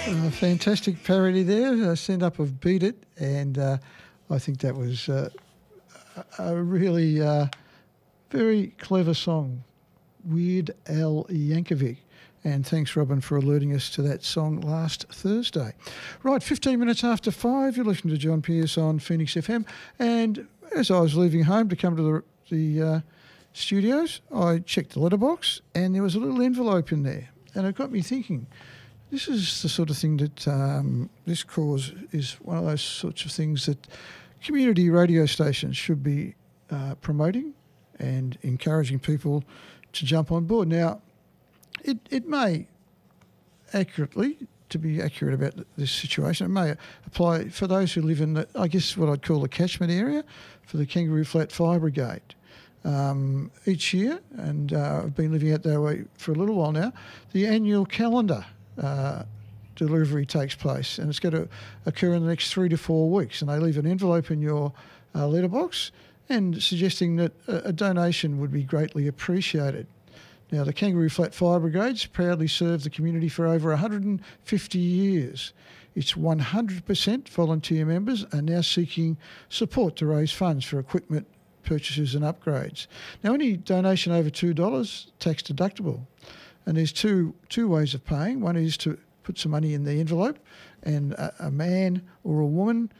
Fantastic parody there, send up of Beat It, and I think that was a really very clever song. Weird Al Yankovic. And thanks, Robin, for alerting us to that song last Thursday. Right, 15 minutes after 5, you're listening to John Pierce on Phoenix FM. And as I was leaving home to come to the studios, I checked the letterbox and there was a little envelope in there. And it got me thinking, this is the sort of thing that this cause is one of those sorts of things that community radio stations should be promoting and encouraging people to jump on board. Now, it may accurately, to be accurate about this situation, it may apply for those who live in, I guess, what I'd call the catchment area for the Kangaroo Flat Fire Brigade. Each year, and I've been living out that way for a little while now, the annual calendar delivery takes place, and it's going to occur in the next 3 to 4 weeks. And they leave an envelope in your letterbox and suggesting that a donation would be greatly appreciated. Now, the Kangaroo Flat Fire Brigades proudly serve the community for over 150 years. Its 100% volunteer members are now seeking support to raise funds for equipment purchases and upgrades. Now, any donation over $2, tax deductible. And there's two ways of paying. One is to put some money in the envelope, and a man or a woman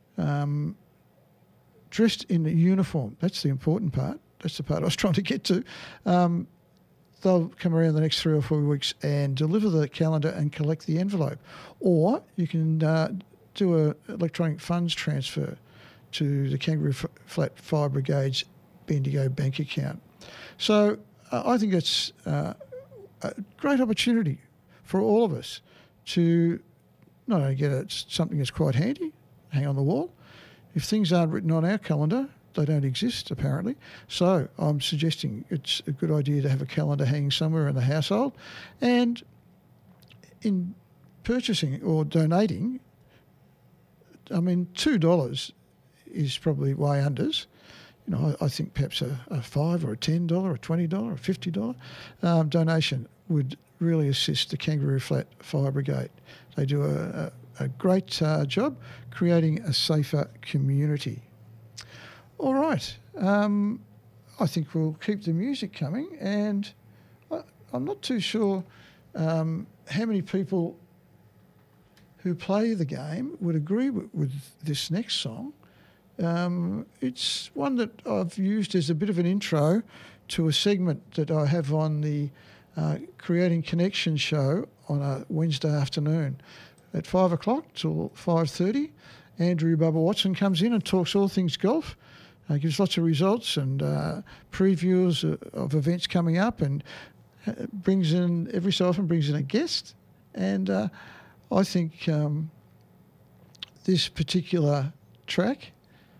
dressed in a uniform, that's the important part. That's the part I was trying to get to. They'll come around the next 3 or 4 weeks and deliver the calendar and collect the envelope. Or you can do an electronic funds transfer to the Kangaroo Flat Fire Brigade's Bendigo bank account. So I think it's a great opportunity for all of us to not only get something that's quite handy, hang on the wall. If things aren't written on our calendar, they don't exist, apparently. So I'm suggesting it's a good idea to have a calendar hanging somewhere in the household. And in purchasing or donating, I mean, $2 is probably way unders. You know, I think perhaps a $5 or a $10 or a $20 or a $50 donation would really assist the Kangaroo Flat Fire Brigade. They do a great job creating a safer community. All right. I think we'll keep the music coming, and I'm not too sure how many people who play the game would agree with this next song. It's one that I've used as a bit of an intro to a segment that I have on the Creating Connection show on a Wednesday afternoon at 5 o'clock till 5:30. Andrew Bubba Watson comes in and talks all things golf. Gives lots of results and previews of events coming up, and brings in, every so often, brings in a guest. And I think this particular track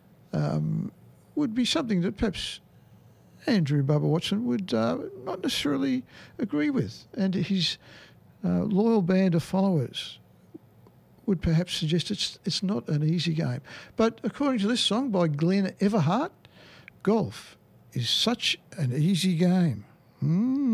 would be something that perhaps Andrew Bubba Watson would not necessarily agree with, and his loyal band of followers would perhaps suggest it's not an easy game. But according to this song by Glenn Everhart, golf is such an easy game.